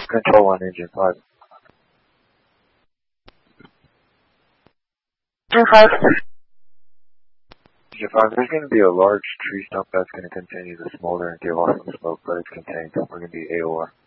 Control on engine 5. Engine 5. Engine 5, there's going to be a large tree stump that's going to continue to smolder and give off some smoke, but it's contained. We're going to be AOR.